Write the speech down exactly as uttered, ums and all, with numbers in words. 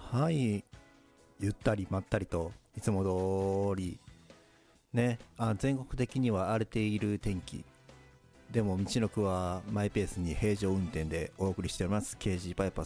はい、ゆったりまったりといつも通りね、あ全国的には荒れている天気でも道のくはマイペースに平常運転でお送りしております。 ケージー バイパ